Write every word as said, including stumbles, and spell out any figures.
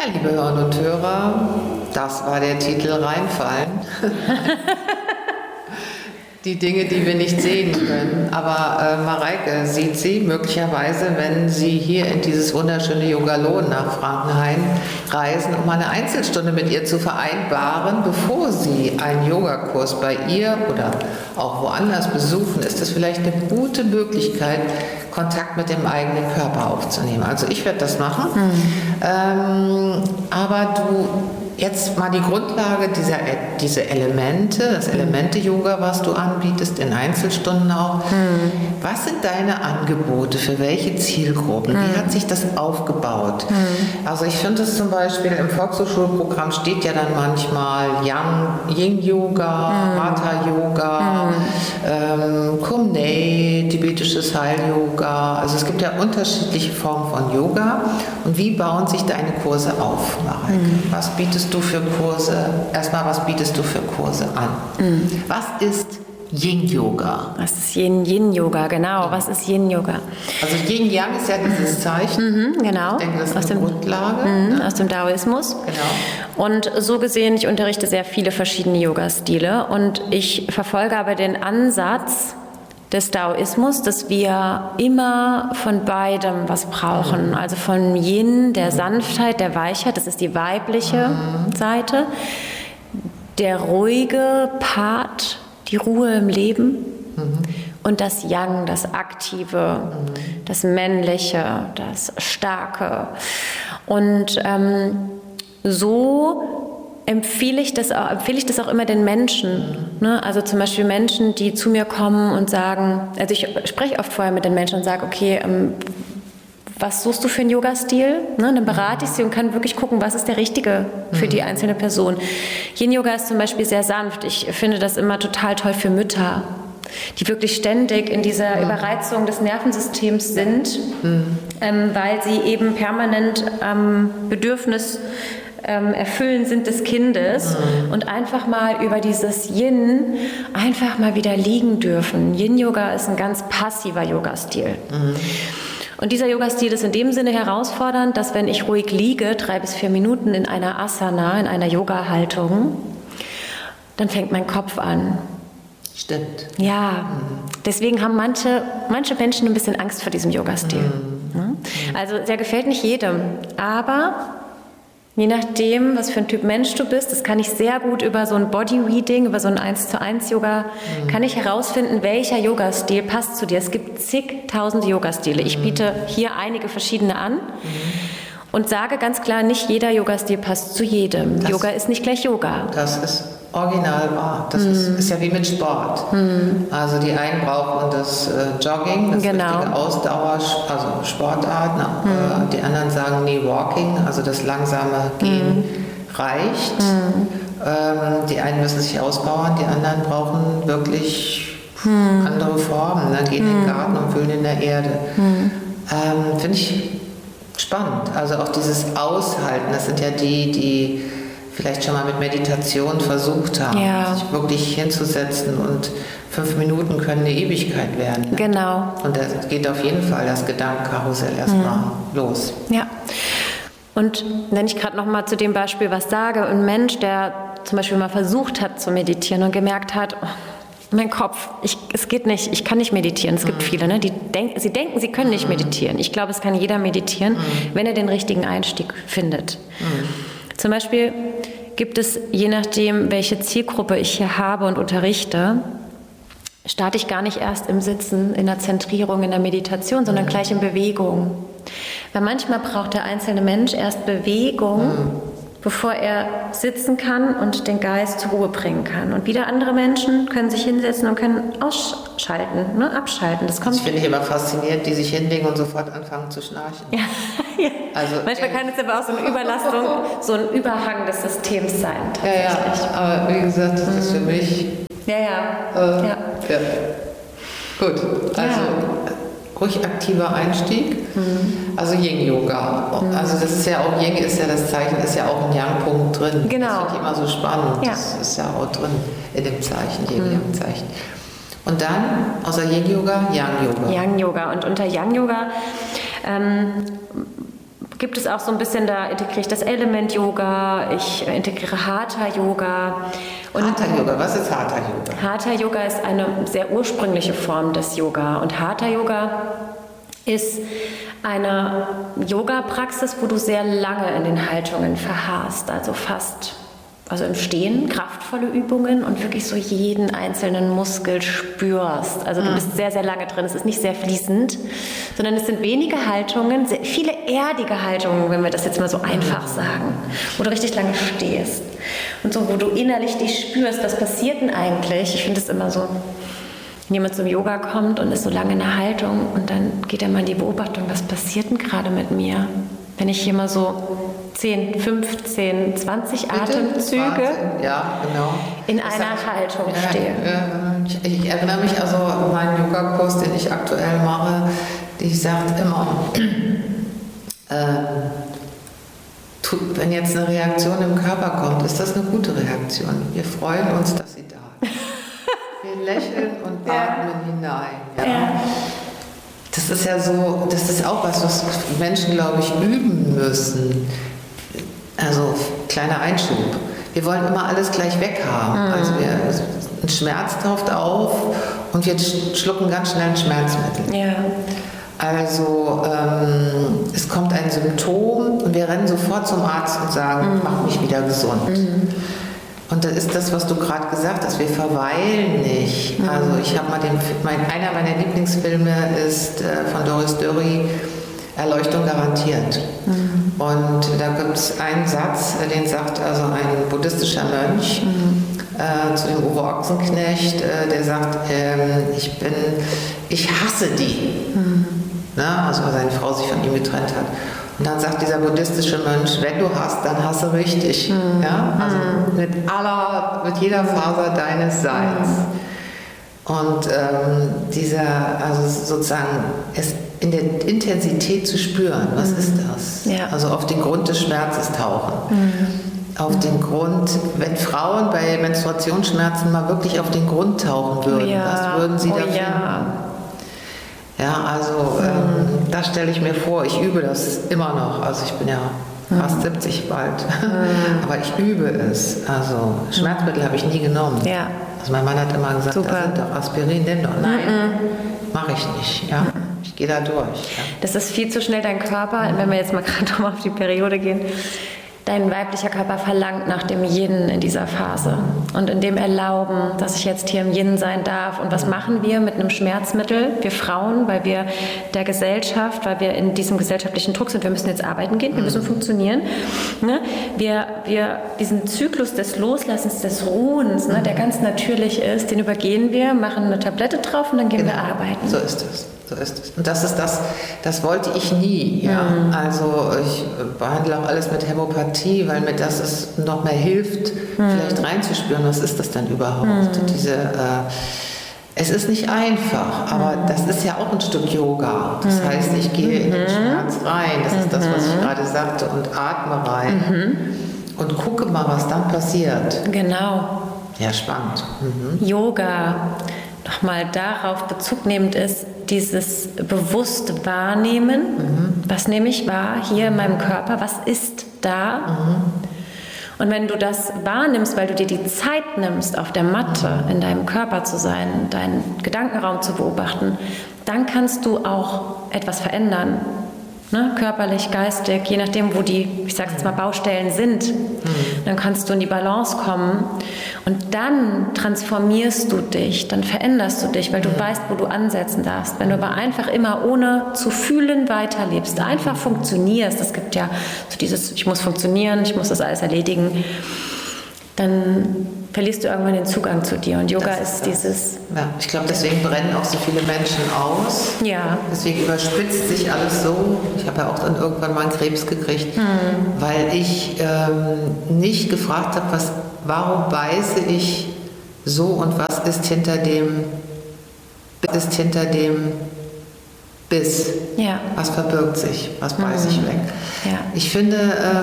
Ja, liebe Hörerinnen und Hörer, das war der Titel Reinfallen. Die Dinge, die wir nicht sehen können. Aber äh, Mareike sieht sie möglicherweise, wenn Sie hier in dieses wunderschöne Yoga-Lohn nach Frankenhain reisen, um eine Einzelstunde mit ihr zu vereinbaren, bevor Sie einen Yogakurs bei ihr oder auch woanders besuchen, ist das vielleicht eine gute Möglichkeit, Kontakt mit dem eigenen Körper aufzunehmen. Also ich werde das machen. Mhm. Ähm, aber du, jetzt mal die Grundlage dieser diese Elemente, das Elemente-Yoga, was du anbietest, in Einzelstunden auch. Mhm. Was sind deine Angebote für welche Zielgruppen? Mhm. Wie hat sich das aufgebaut? Mhm. Also ich finde es zum Beispiel im Volkshochschulprogramm steht ja dann manchmal Yang, Yin-Yoga, mhm. Hatha-Yoga, mhm. ähm, Kumney, tibetisches Heil-Yoga. Also es gibt ja unterschiedliche Formen von Yoga. Und wie bauen sich deine Kurse auf, Mareike? Mhm. Was bietest du für Kurse? Erstmal, was bietest du für Kurse an? Mhm. Was ist Yin-Yoga? Was ist Yin-Yoga, genau. Was ist Yin-Yoga? Also Yin-Yang ist ja dieses Zeichen. Mhm, genau. Ich denke, das ist aus eine dem, Grundlage. Mhm, ne? Aus dem Daoismus. Genau. Und so gesehen, ich unterrichte sehr viele verschiedene Yoga-Stile und ich verfolge aber den Ansatz des Daoismus, dass wir immer von beidem was brauchen. Mhm. Also von Yin, der Sanftheit, der Weichheit, das ist die weibliche mhm. Seite, der ruhige Part, die Ruhe im Leben mhm. und das Yang, das Aktive, mhm. das Männliche, das Starke. Und ähm, so empfehle ich das auch, empfehle ich das auch immer den Menschen. Ne? Also zum Beispiel Menschen, die zu mir kommen und sagen, also ich spreche oft vorher mit den Menschen und sage, okay, ähm, was suchst du für einen Yoga-Stil? Ne? Dann berate ich sie und kann wirklich gucken, was ist der richtige für die einzelne Person. Yin-Yoga ist zum Beispiel sehr sanft. Ich finde das immer total toll für Mütter, die wirklich ständig in dieser mhm. Überreizung des Nervensystems sind, mhm. ähm, weil sie eben permanent ähm, Bedürfnis ähm, erfüllen sind des Kindes mhm. und einfach mal über dieses Yin einfach mal wieder liegen dürfen. Yin-Yoga ist ein ganz passiver Yoga-Stil. Mhm. Und dieser Yoga-Stil ist in dem Sinne herausfordernd, dass wenn ich ruhig liege, drei bis vier Minuten in einer Asana, in einer Yoga-Haltung, dann fängt mein Kopf an. Stimmt. Ja, mhm. deswegen haben manche, manche Menschen ein bisschen Angst vor diesem Yoga-Stil. Mhm. Also der gefällt nicht jedem, aber je nachdem, was für ein Typ Mensch du bist, das kann ich sehr gut über so ein Body-Reading, über so ein eins zu eins Yoga, mhm. kann ich herausfinden, welcher Yoga-Stil passt zu dir. Es gibt zigtausende Yoga-Stile. Ich biete hier einige verschiedene an mhm. und sage ganz klar, nicht jeder Yoga-Stil passt zu jedem. Das, Yoga ist nicht gleich Yoga. Das ist original wahr. Das mm. ist, ist ja wie mit Sport. Mm. Also die einen brauchen das äh, Jogging, das genau. richtige Ausdauer, also Sportart. Ne? Mm. Äh, die anderen sagen, nee, Walking, also das langsame Gehen mm. reicht. Mm. Ähm, die einen müssen sich auspowern, die anderen brauchen wirklich mm. andere Formen. Ne? Gehen mm. in den Garten und wühlen in der Erde. Mm. Ähm, finde ich spannend. Also auch dieses Aushalten, das sind ja die, die vielleicht schon mal mit Meditation versucht haben, ja. sich wirklich hinzusetzen und fünf Minuten können eine Ewigkeit werden. Ne? Genau. Und da geht auf jeden Fall das Gedankenkarussell erstmal mhm. los. Ja. Und wenn ich gerade noch mal zu dem Beispiel was sage, ein Mensch, der zum Beispiel mal versucht hat zu meditieren und gemerkt hat, oh, mein Kopf, ich, es geht nicht, ich kann nicht meditieren. Es gibt mhm. viele, ne, die denk, sie denken, sie können nicht mhm. meditieren. Ich glaube, es kann jeder meditieren, mhm. wenn er den richtigen Einstieg findet. Mhm. Zum Beispiel gibt es, je nachdem, welche Zielgruppe ich hier habe und unterrichte, starte ich gar nicht erst im Sitzen, in der Zentrierung, in der Meditation, sondern mhm. gleich in Bewegung. Weil manchmal braucht der einzelne Mensch erst Bewegung, mhm. bevor er sitzen kann und den Geist zur Ruhe bringen kann. Und wieder andere Menschen können sich hinsetzen und können ausschalten, ne, abschalten. Das kommt. Ich finde ich immer faszinierend, die sich hinlegen und sofort anfangen zu schnarchen. Ja, ja. Also, manchmal kann es aber auch so eine Überlastung, so ein Überhang des Systems sein. Ja, ja, aber wie gesagt, das mhm. ist für mich... Ja, ja. Äh, ja. ja. Gut, also... Ja. Ruhig aktiver Einstieg, mhm. also Yin-Yoga. Mhm. Also das ist ja auch, Yin ist ja das Zeichen, ist ja auch ein Yang-Punkt drin. Genau. Das finde ich immer so spannend. Ja. Das ist ja auch drin in dem Zeichen, Yin-Yang-Zeichen. Und dann, außer Yin-Yoga, Yang-Yoga. Yang-Yoga. Und unter Yang-Yoga ähm, gibt es auch so ein bisschen, da integriere ich das Element-Yoga, ich integriere Hatha-Yoga. Hatha-Yoga, was ist Hatha-Yoga? Hatha-Yoga ist eine sehr ursprüngliche Form des Yoga. Und Hatha-Yoga ist eine Yoga-Praxis, wo du sehr lange in den Haltungen verharrst, also fast, also im Stehen, kraftvolle Übungen und wirklich so jeden einzelnen Muskel spürst. Also du Mhm. bist sehr, sehr lange drin. Es ist nicht sehr fließend, sondern es sind wenige Haltungen, sehr viele erdige Haltungen, wenn wir das jetzt mal so einfach sagen, wo du richtig lange stehst. Und so, wo du innerlich dich spürst, was passiert denn eigentlich? Ich finde es immer so, wenn jemand zum Yoga kommt und ist so lange in der Haltung und dann geht er mal in die Beobachtung, was passiert denn gerade mit mir? Wenn ich hier mal so zehn, fünfzehn, zwanzig Bitte? Atemzüge Wahnsinn. Ja, genau. in Das einer hat- Haltung Ja, stehe. äh, Ich, ich erinnere mich also an meinen Yoga-Kurs, den ich aktuell mache, die sagt immer, ähm, tu- wenn jetzt eine Reaktion im Körper kommt, ist das eine gute Reaktion. Wir freuen uns, dass sie da ist. Wir lächeln und Ja. atmen hinein. Ja? Ja. Das ist ja so, das ist auch was, was Menschen, glaube ich, üben müssen. Also, kleiner Einschub. Wir wollen immer alles gleich weghaben. Mhm. Also, wir, ein Schmerz taucht auf und wir sch- schlucken ganz schnell ein Schmerzmittel. Ja. Also, ähm, es kommt ein Symptom und wir rennen sofort zum Arzt und sagen, mach mich wieder gesund. Und das ist das, was du gerade gesagt hast, wir verweilen nicht. Also ich habe mal den, mein, einer meiner Lieblingsfilme ist äh, von Doris Dörri, Erleuchtung garantiert. Und da gibt es einen Satz, äh, den sagt also ein buddhistischer Mönch äh, zu dem Uwe Ochsenknecht, äh, der sagt, ähm, ich bin, ich hasse die. Ne? Also weil seine Frau sich von ihm getrennt hat. Und dann sagt dieser buddhistische Mönch, wenn du hast, dann hasse richtig. Ja? Also mit aller, mit jeder Faser deines Seins. Und ähm, dieser, also sozusagen, es in der Intensität zu spüren, was ist das? Ja. Also auf den Grund des Schmerzes tauchen. Auf den Grund, wenn Frauen bei Menstruationsschmerzen mal wirklich auf den Grund tauchen würden, Ja. was würden sie Oh da ja. finden? Ja, also ähm, das stelle ich mir vor. Ich übe das immer noch. Also ich bin ja fast siebzig bald. Aber ich übe es. Also Schmerzmittel habe ich nie genommen. Ja. Also mein Mann hat immer gesagt, Super. das sind doch Aspirin, nimm doch. Nein, mache ich nicht. Ja. Ich gehe da durch. Ja. Das ist viel zu schnell dein Körper, wenn wir jetzt mal gerade nochmal auf die Periode gehen. Dein weiblicher Körper verlangt nach dem Yin in dieser Phase und in dem Erlauben, dass ich jetzt hier im Yin sein darf. Und was machen wir mit einem Schmerzmittel? Wir Frauen, weil wir der Gesellschaft, weil wir in diesem gesellschaftlichen Druck sind, wir müssen jetzt arbeiten gehen, wir müssen funktionieren. Ne? Wir, wir diesen Zyklus des Loslassens, des Ruhens, ne, der ganz natürlich ist, den übergehen wir, machen eine Tablette drauf und dann gehen wir arbeiten. So ist es. So ist es. Und das ist das, das wollte ich nie. Ja? Also ich behandle auch alles mit Hämopathie, weil mir das ist, noch mehr hilft, vielleicht reinzuspüren, was ist das denn überhaupt? Diese, äh, es ist nicht einfach, aber das ist ja auch ein Stück Yoga. Das heißt, ich gehe in den Schmerz rein, das ist das, was ich gerade sagte, und atme rein und gucke mal, was dann passiert. Genau. Ja, spannend. Mhm. Yoga nochmal darauf Bezug nehmend ist, dieses bewusst Wahrnehmen, mhm. was nehme ich wahr hier in meinem Körper, was ist da? Mhm. Und wenn du das wahrnimmst, weil du dir die Zeit nimmst, auf der Matte in deinem Körper zu sein, deinen Gedankenraum zu beobachten, dann kannst du auch etwas verändern. Ne? Körperlich, geistig, je nachdem, wo die, ich sage jetzt mal, Baustellen sind. Mhm. Dann kannst du in die Balance kommen und dann transformierst du dich, dann veränderst du dich, weil du mhm. weißt, wo du ansetzen darfst. Wenn du aber einfach immer ohne zu fühlen weiterlebst, einfach funktionierst, es gibt ja so dieses, ich muss funktionieren, ich muss das alles erledigen, dann verlierst du irgendwann den Zugang zu dir. Und Yoga das ist, ist dieses... Ja, ich glaube, deswegen brennen auch so viele Menschen aus. Ja. Deswegen überspitzt sich alles so. Ich habe ja auch dann irgendwann mal einen Krebs gekriegt, mhm. weil ich ähm, nicht gefragt habe, was, warum beiße ich so und was ist hinter dem, was ist hinter dem Biss? Ja. Was verbirgt sich? Was beiße mhm. ich weg? Ja. Ich finde... Äh,